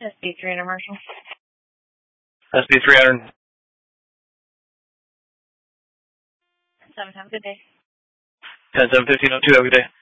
SB 300 Marshall. SB 300. 7, have a good day. 10-7-1502, have a good day.